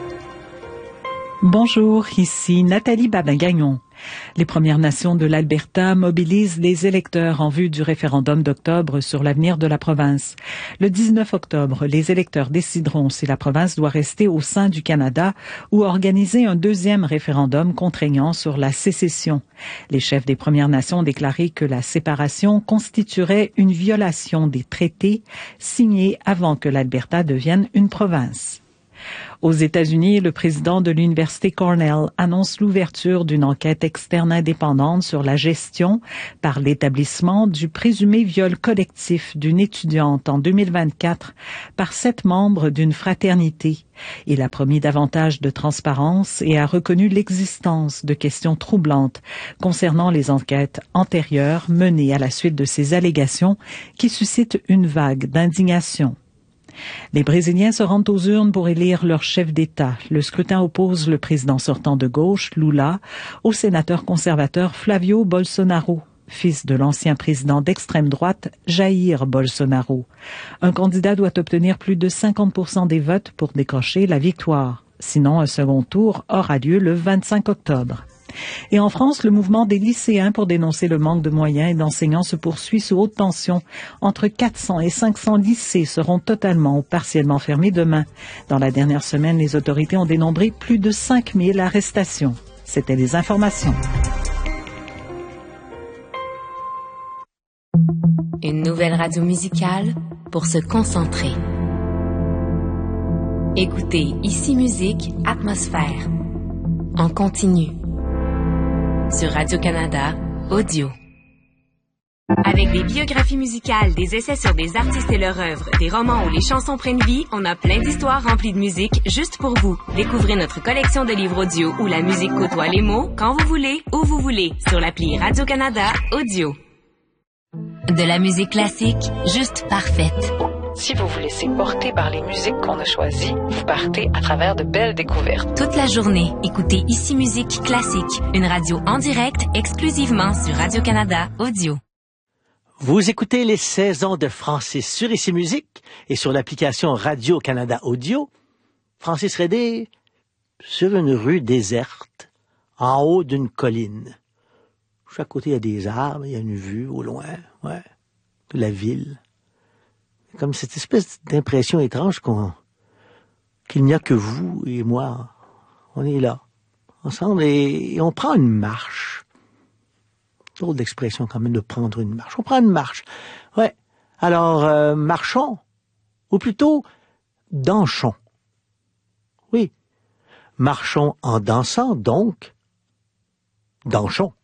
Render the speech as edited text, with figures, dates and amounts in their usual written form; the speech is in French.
Bonjour, ici Nathalie Babin-Gagnon. Les Premières Nations de l'Alberta mobilisent les électeurs en vue du référendum d'octobre sur l'avenir de la province. Le 19 octobre, les électeurs décideront si la province doit rester au sein du Canada ou organiser un deuxième référendum contraignant sur la sécession. Les chefs des Premières Nations ont déclaré que la séparation constituerait une violation des traités signés avant que l'Alberta devienne une province. Aux États-Unis, le président de l'Université Cornell annonce l'ouverture d'une enquête externe indépendante sur la gestion par l'établissement du présumé viol collectif d'une étudiante en 2024 par 7 membres d'une fraternité. Il a promis davantage de transparence et a reconnu l'existence de questions troublantes concernant les enquêtes antérieures menées à la suite de ces allégations qui suscitent une vague d'indignation. Les Brésiliens se rendent aux urnes pour élire leur chef d'État. Le scrutin oppose le président sortant de gauche, Lula, au sénateur conservateur Flavio Bolsonaro, fils de l'ancien président d'extrême droite, Jair Bolsonaro. Un candidat doit obtenir plus de 50% des votes pour décrocher la victoire. Sinon, un second tour aura lieu le 25 octobre. Et en France, le mouvement des lycéens pour dénoncer le manque de moyens et d'enseignants se poursuit sous haute tension. Entre 400 et 500 lycées seront totalement ou partiellement fermés demain. Dans la dernière semaine, les autorités ont dénombré plus de 5000 arrestations. C'était les informations. Une nouvelle radio musicale pour se concentrer. Écoutez Ici Musique, Atmosphère. En continu. Sur Radio-Canada, audio. Avec des biographies musicales, des essais sur des artistes et leur œuvre, des romans où les chansons prennent vie, on a plein d'histoires remplies de musique juste pour vous. Découvrez notre collection de livres audio où la musique côtoie les mots, quand vous voulez, où vous voulez, sur l'appli Radio-Canada Audio. De la musique classique, juste parfaite. Si vous vous laissez porter par les musiques qu'on a choisies, vous partez à travers de belles découvertes. Toute la journée, écoutez Ici Musique Classique, une radio en direct exclusivement sur Radio-Canada Audio. Vous écoutez les saisons de Francis sur Ici Musique et sur l'application Radio-Canada Audio. Francis Redé sur une rue déserte, en haut d'une colline. Chaque côté, il y a des arbres, il y a une vue au loin, de la ville. Comme cette espèce d'impression étrange qu'il n'y a que vous et moi. On est là, ensemble, et on prend une marche. Drôle d'expression quand même de prendre une marche. On prend une marche. Ouais. Alors, marchons. Ou plutôt, dansons. Oui. Marchons en dansant, donc, dansons.